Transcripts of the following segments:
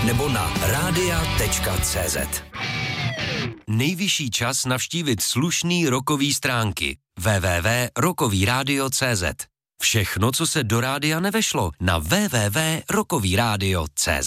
nebo na radia.cz. Nejvyšší čas navštívit slušný rockový stránky www.rockovyradio.cz. Všechno, co se do rádia nevešlo, na www.rockovyradio.cz.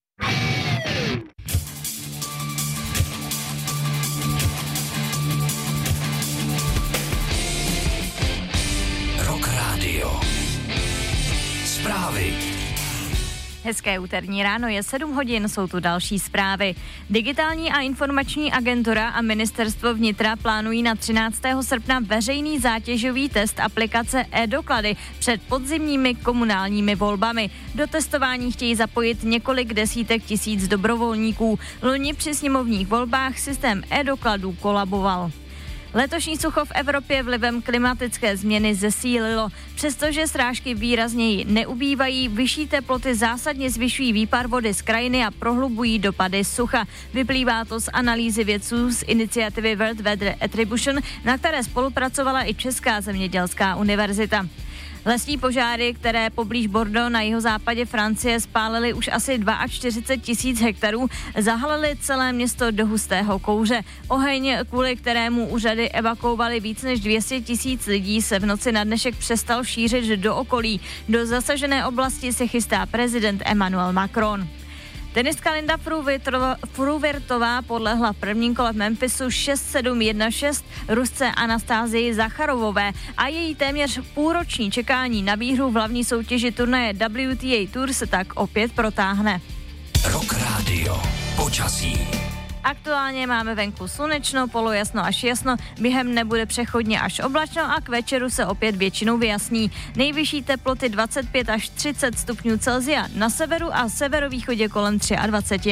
Rock Radio. Zprávy. Hezké úterní ráno, je 7 hodin, jsou tu další zprávy. Digitální a informační agentura a ministerstvo vnitra plánují na 13. srpna veřejný zátěžový test aplikace e-doklady před podzimními komunálními volbami. Do testování chtějí zapojit několik desítek tisíc dobrovolníků. Loni při sněmovních volbách systém e-dokladů kolaboval. Letošní sucho v Evropě vlivem klimatické změny zesílilo. Přestože srážky výrazněji neubývají, vyšší teploty zásadně zvyšují výpar vody z krajiny a prohlubují dopady sucha. Vyplývá to z analýzy vědců z iniciativy World Weather Attribution, na které spolupracovala i Česká zemědělská univerzita. Lesní požáry, které poblíž Bordeaux na jihozápadě Francie spálily už asi 42 000 hektarů, zahalily celé město do hustého kouře. Oheň, kvůli kterému úřady evakuovaly víc než 200 000 lidí, se v noci na dnešek přestal šířit do okolí. Do zasažené oblasti se chystá prezident Emmanuel Macron. Tenistka Linda Fruhvirtová podlehla v prvním kole v Memphisu 6-7-1-6 Rusce Anastázii Zacharovové a její téměř půlroční čekání na výhru v hlavní soutěži turnaje WTA Tour se tak opět protáhne. Rock Radio. Počasí. Aktuálně máme venku slunečno, polojasno až jasno, během nebude přechodně až oblačno a k večeru se opět většinou vyjasní. Nejvyšší teploty 25 až 30 stupňů Celsia, na severu a severovýchodě kolem 23.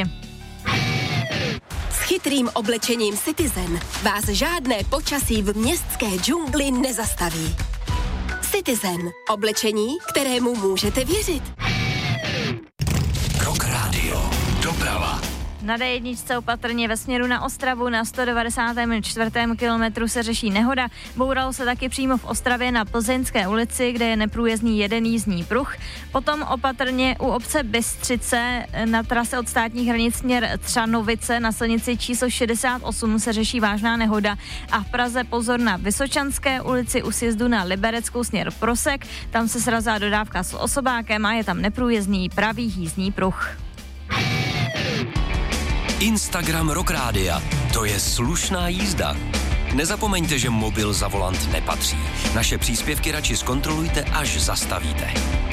S chytrým oblečením Citizen vás žádné počasí v městské džungli nezastaví. Citizen, oblečení, kterému můžete věřit. Rock Radio. Doprava. Na D1 opatrně ve směru na Ostravu na 194. kilometru se řeší nehoda. Bouralo se taky přímo v Ostravě na Plzeňské ulici, kde je neprůjezdný jeden jízdní pruh. Potom opatrně u obce Bystřice na trase od státních hranic směr Třanovice na silnici číslo 68 se řeší vážná nehoda. A v Praze pozor na Vysočanské ulici u sjezdu na Libereckou směr Prosek. Tam se srazila dodávka s osobákem a je tam neprůjezdný pravý jízdní pruh. Instagram Rock Rádia. To je slušná jízda. Nezapomeňte, že mobil za volant nepatří. Naše příspěvky radši zkontrolujte, až zastavíte.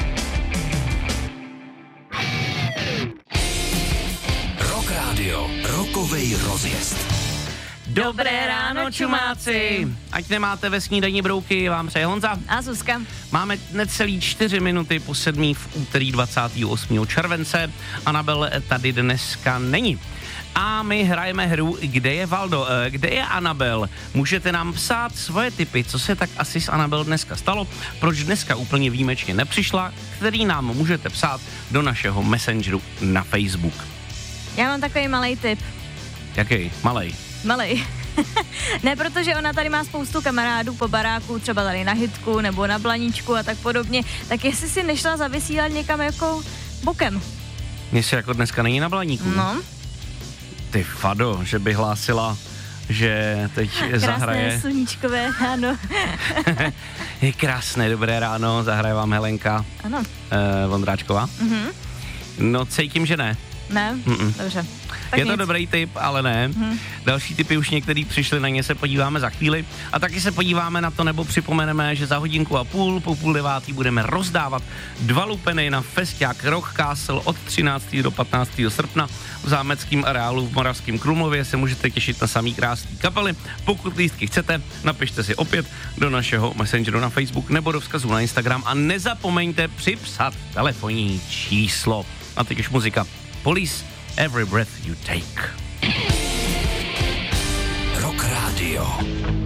Rock Radio. Rockovej rozjezd. Dobré ráno, čumáci! Ať nemáte ve snídani brouky, vám přeje Honza a Zuzka. Máme necelý 4 minuty po 7 v úterý 28. července. Anabel tady dneska není. A my hrajeme hru Kde je Valdo? Kde je Anabel? Můžete nám psát svoje tipy, co se tak asi s Anabel dneska stalo, proč dneska úplně výjimečně nepřišla, který nám můžete psát do našeho messengeru na Facebook. Já mám takový malej tip. Jaký? Malej? Malej. Ne, protože ona tady má spoustu kamarádů po baráku, třeba tady na Hitku nebo na Blaníčku a tak podobně, tak jestli si nešla zavysílat někam jako bokem. Jestli jako dneska není na Blaníku? No. Ty fado, že by hlásila, že teď zahraje. Krásné sluníčkové ráno. Je krásné, dobré ráno, zahraje vám Helenka. Ano. Vondráčková. Mhm. No cítím, že ne. Ne? Dobře. Tak je to dobrý tip, ale ne. Další tipy už některý přišly, na ně se podíváme za chvíli. A taky se podíváme na to, nebo připomeneme, že za hodinku a půl, po 8:30 budeme rozdávat 2 lupeny na festiák Rock Castle od 13. do 15. srpna v zámeckém areálu v Moravském Krumlově. Se můžete těšit na samý krásný kapely. Pokud lístky chcete, napište si opět do našeho messengeru na Facebook nebo do vzkazu na Instagram a nezapomeňte připsat telefonní číslo. A teď už muzika. Police, Every Breath You Take. Rock Radio.